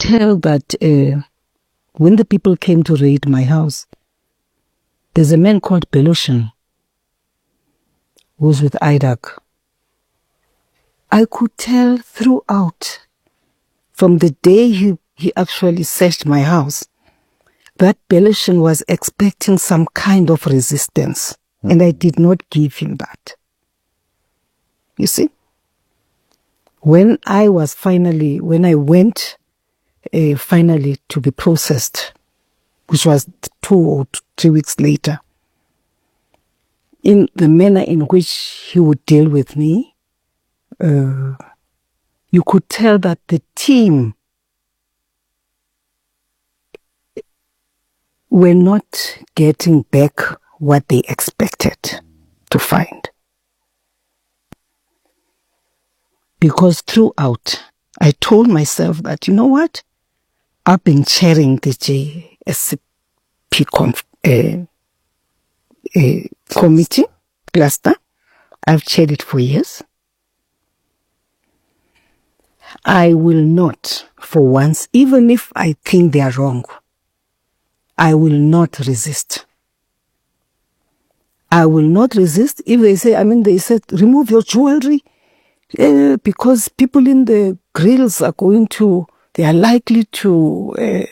tell that when the people came to raid my house, there's a man called Belushin who's with IDAC. I could tell throughout, from the day he actually searched my house, that Belushin was expecting some kind of resistance, and I did not give him that. You see? When I went finally to be processed, which was 2 or 3 weeks later, in the manner in which he would deal with me, you could tell that the team were not getting back what they expected to find. Because throughout, I told myself that, you know what? I've been chairing the JSP committee, cluster. I've chaired it for years. I will not, for once, even if I think they are wrong, I will not resist. I will not resist if they say, they said, remove your jewelry, because people in the grills are they are likely to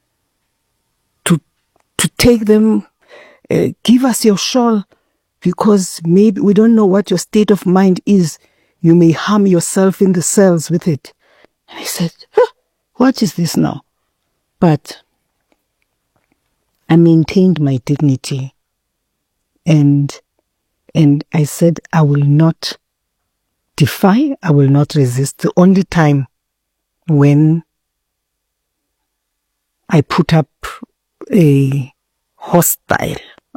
take them, give us your shawl, because maybe we don't know what your state of mind is. You may harm yourself in the cells with it. And I said, what is this now? But I maintained my dignity, and I said, I will not defy, I will not resist. The only time when I put up a hostile,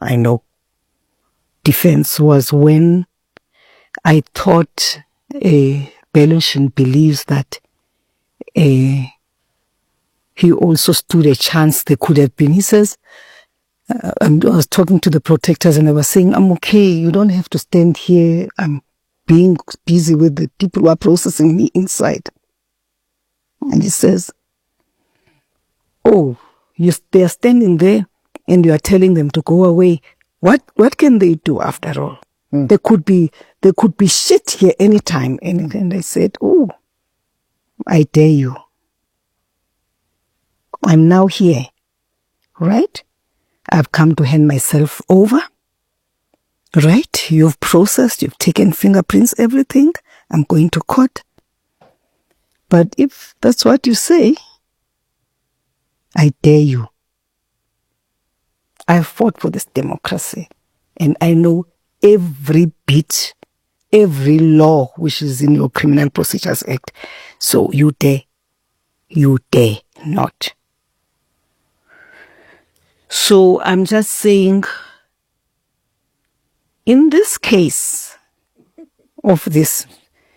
defense was when I thought Belushin believes that he also stood a chance there could have been. He says, I was talking to the protectors and I was saying, I'm okay, you don't have to stand here. I'm being busy with the people who are processing me inside. And he says, oh, they are standing there and you are telling them to go away. What can they do after all? There could be shit here anytime. And I said, oh, I dare you. I'm now here, right? I've come to hand myself over, right? You've processed, you've taken fingerprints, everything. I'm going to court. But if that's what you say, I dare you. I fought for this democracy, and I know every bit, every law which is in your Criminal Procedures Act. So you dare not. So I'm just saying, in this case of this,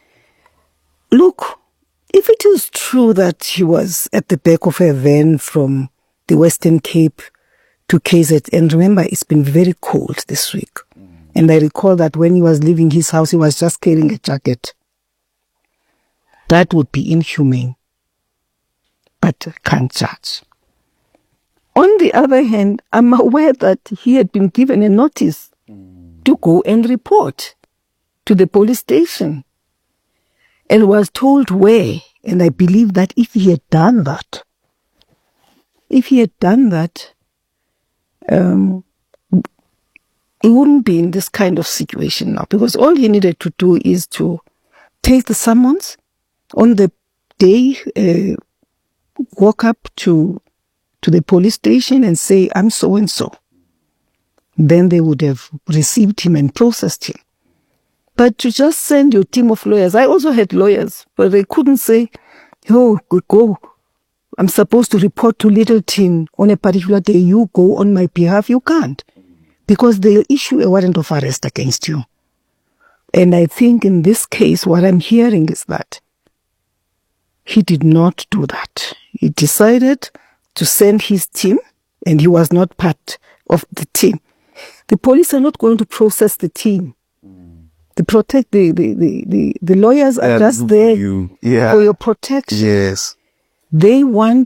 look, if it is true that he was at the back of a van from the Western Cape to KZN, and remember, it's been very cold this week. And I recall that when he was leaving his house, he was just carrying a jacket. That would be inhumane. But I can't judge. On the other hand, I'm aware that he had been given a notice to go and report to the police station, and was told where. And I believe that if he had done that, he wouldn't be in this kind of situation now, because all he needed to do is to take the summons on the day, walk up to the police station and say, I'm so and so. Then they would have received him and processed him. But to just send your team of lawyers, I also had lawyers, but they couldn't say, oh, go. I'm supposed to report to Littleton on a particular day. You go on my behalf. You can't, because they'll issue a warrant of arrest against you. And I think in this case, what I'm hearing is that he did not do that. He decided to send his team, and he was not part of the team. The police are not going to process the team. The lawyers are just there for your protection. Yes. They want